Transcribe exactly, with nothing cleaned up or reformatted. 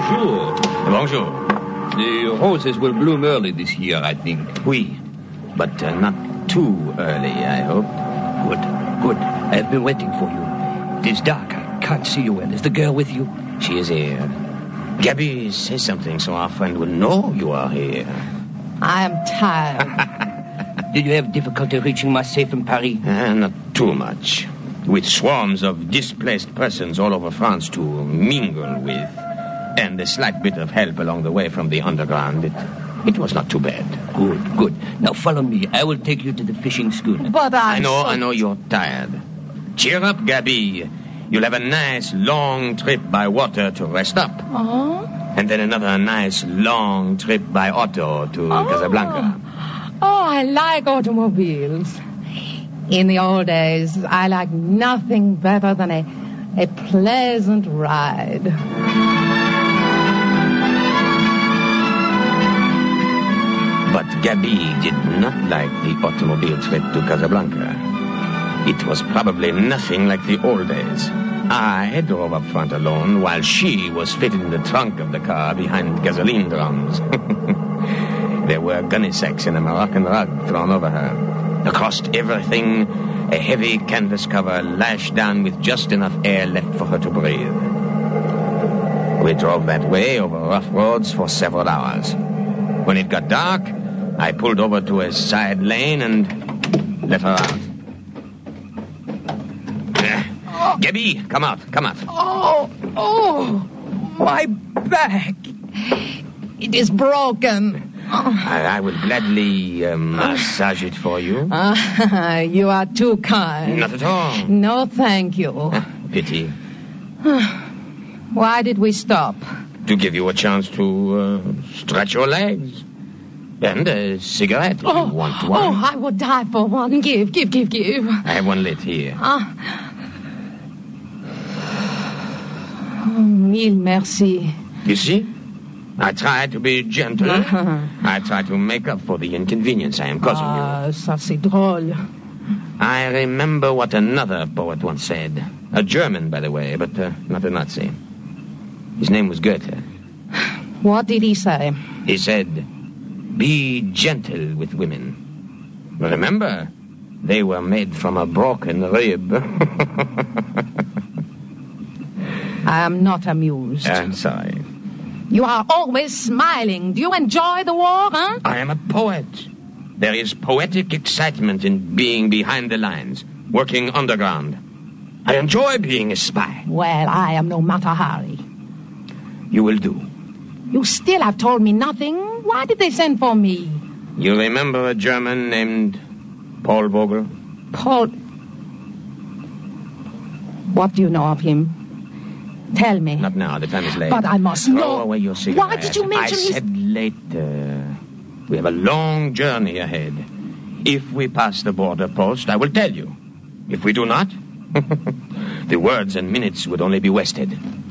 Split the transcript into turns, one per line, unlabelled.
Bonjour.
Bonjour.
The roses will bloom early this year, I think.
Oui, but uh, not too early, I hope.
Good, good. I have been waiting for you. It is dark. I can't see you well. Is the girl with you?
She is here. Gabby, say something so our friend will know you are here.
I am tired.
Did you have difficulty reaching my safe in Paris?
Uh, not too much. With swarms of displaced persons all over France to mingle with, and a slight bit of help along the way from the underground, it, it was not too bad.
Good, good. Now follow me. I will take you to the fishing schooner.
But I'm
I know,
so...
I know you're tired. Cheer up, Gabby. You'll have a nice long trip by water to rest up.
Oh?
And then another nice long trip by auto to
Oh.
Casablanca.
Oh, I like automobiles. In the old days, I liked nothing better than a, a pleasant ride.
But Gabby did not like the automobile trip to Casablanca. It was probably nothing like the old days. I drove up front alone while she was fitted in the trunk of the car behind gasoline drums. There were gunny sacks in a Moroccan rug thrown over her. Across everything, a heavy canvas cover lashed down with just enough air left for her to breathe. We drove that way over rough roads for several hours. When it got dark, I pulled over to a side lane and let her out. Uh, Gabby, come out, come out.
Oh, oh, my back. It is broken.
I, I will gladly uh, massage it for you.
Ah, you are too kind.
Not at all.
No, thank you.
Pity.
Why did we stop?
To give you a chance to uh, stretch your legs. And a cigarette if
Oh,
you want one.
oh, I would die for one. Give, give, give, give.
I have one lit here.
Ah. Oh, mille merci.
You see? I try to be gentle. I try to make up for the inconvenience I am causing
Ah, ça c'est drôle.
you. I remember what another poet once said. A German, by the way, but uh, not a Nazi. His name was Goethe.
What did he say?
He said, be gentle with women. Remember, they were made from a broken rib.
I am not amused.
I'm sorry.
You are always smiling. Do you enjoy the war, huh?
I am a poet. There is poetic excitement in being behind the lines, working underground. I enjoy being a spy.
Well, I am no Matahari.
You will do.
You still have told me nothing. Why did they send for me?
You remember a German named Paul Vogel?
Paul... What do you know of him? Tell me.
Not now, the time is late.
But I must
Throw
know.
away your cigarette.
Why did you mention
I
his...
said later. We have a long journey ahead. If we pass the border post, I will tell you. If we do not, the words and minutes would only be wasted.